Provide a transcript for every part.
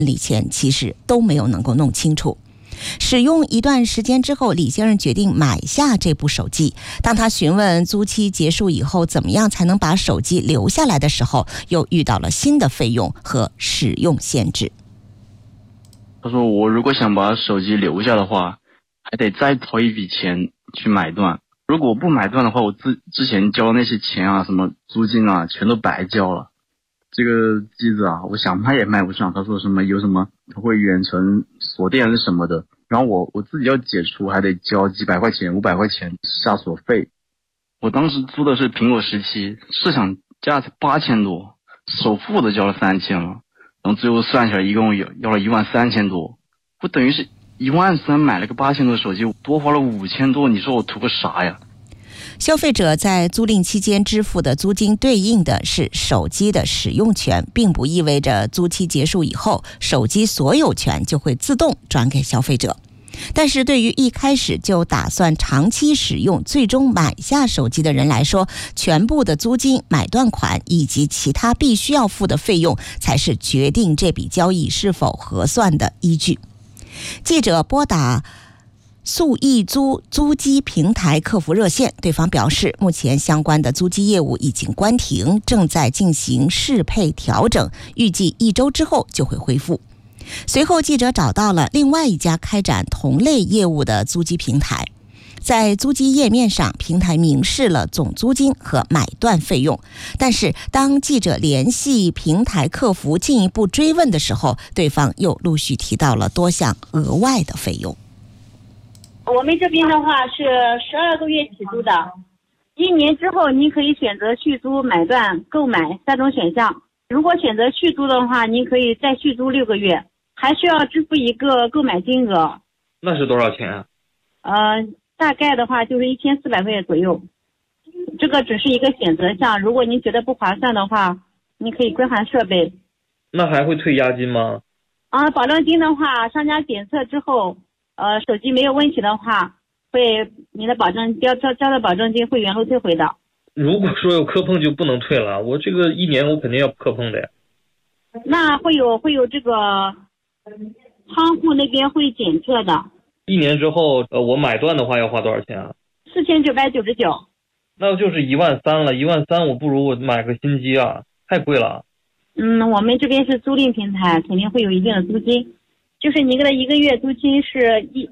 李前其实都没有能够弄清楚。使用一段时间之后，李先生决定买下这部手机。当他询问租期结束以后怎么样才能把手机留下来的时候，又遇到了新的费用和使用限制。 他说我如果想把手机留下的话，还得再掏一笔钱去买断。如果不买断的话，我之前交的那些钱啊，什么租金啊，全都白交了。这个机子啊，我想卖也卖不上。他说什么有什么他会远程锁电是什么的，然后我自己要解除还得交几百块钱500块钱下锁费。我当时租的是苹果17，市场价才8000多，首付都交了3000了，然后最后算下来一共要了13000多，我等于是13000买了个8000多的手机，多花了5000多，你说我图个啥呀？ 消费者在租赁期间支付的租金对应的是手机的使用权，并不意味着租期结束以后，手机所有权就会自动转给消费者。但是对于一开始就打算长期使用、最终买下手机的人来说，全部的租金、买断款以及其他必须要付的费用，才是决定这笔交易是否合算的依据。记者拨打速易租租机平台客服热线，对方表示，目前相关的租机业务已经关停，正在进行适配调整，预计1周之后就会恢复。随后，记者找到了另外一家开展同类业务的租机平台，在租机页面上，平台明示了总租金和买断费用。但是，当记者联系平台客服进一步追问的时候，对方又陆续提到了多项额外的费用。 我们这边的话是12个月起租的，1年之后您可以选择续租、买断、购买3种选项。如果选择续租的话，您可以再续租6个月，还需要支付一个购买金额。 那是多少钱啊？ 大概的话就是1400块钱左右。这个只是一个选择项，如果您觉得不划算的话，你可以归还设备。 那还会退押金吗？ 保证金的话，商家检测之后手机没有问题的话，会你的交的保证金会原路退回的。 如果说有磕碰就不能退了，我这个1年我肯定要磕碰的呀。 那会有这个仓库那边会检测的。 1年之后我买断的话要花多少钱啊 ？4999。 那就是13000了，13000我不如我买个新机啊，太贵了。 我们这边是租赁平台，肯定会有一定的租金。就是您的1个月租金是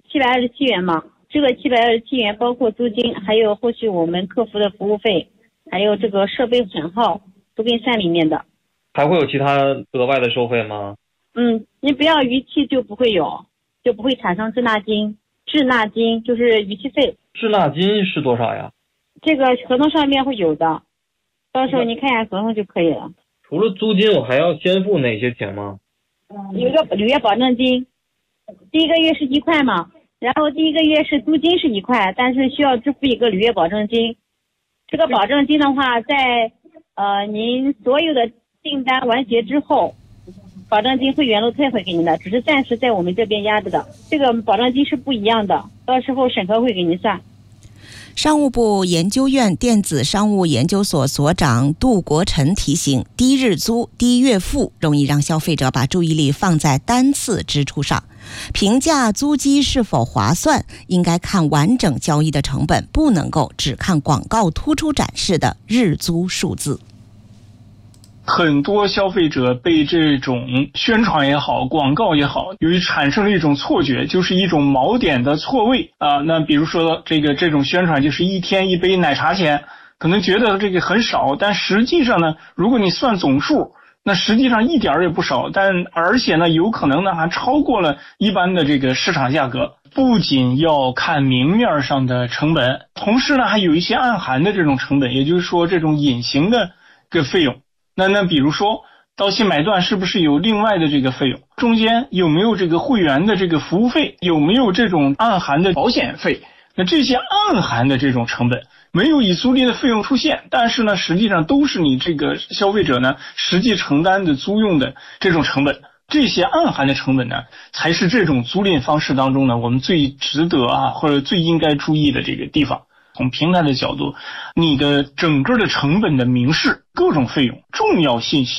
727元嘛，这个727元包括租金，还有后续我们客服的服务费，还有这个设备损耗都给算里面的。 还会有其他额外的收费吗？ 您不要逾期就不会有，就不会产生滞纳金。滞纳金就是逾期费。 滞纳金是多少呀？ 这个合同上面会有的，到时候您看一下合同就可以了。 除了租金我还要先付哪些钱吗？ 有一个履约保证金，第1个月是1块嘛，然后第1个月是租金是1块，但是需要支付一个履约保证金。这个保证金的话，在您所有的订单完结之后，保证金会原路退回给您的，只是暂时在我们这边压着的。这个保证金是不一样的，到时候审核会给您算。 商务部研究院电子商务研究所所长杜国臣提醒，低日租、低月付容易让消费者把注意力放在单次支出上。评价租机是否划算，应该看完整交易的成本，不能够只看广告突出展示的日租数字。 很多消费者被这种宣传也好，广告也好，由于产生了一种错觉，就是一种锚点的错位啊。那比如说这种宣传就是1天1杯奶茶钱，可能觉得这个很少，但实际上呢，如果你算总数，那实际上一点也不少，而且呢，有可能呢还超过了一般的这个市场价格。不仅要看明面上的成本，同时呢还有一些暗含的这种成本，也就是说这种隐形的这个费用。那比如说到期买断是不是有另外的这个费用？中间有没有这个会员的这个服务费？有没有这种暗含的保险费？那这些暗含的这种成本没有以租赁的费用出现，但是呢，实际上都是你这个消费者呢实际承担的租用的这种成本。这些暗含的成本呢，才是这种租赁方式当中呢我们最值得或者最应该注意的这个地方。从平台的角度，你的整个的成本的明示、各种费用、重要信息，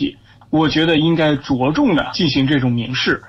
我觉得应该着重的进行这种明示。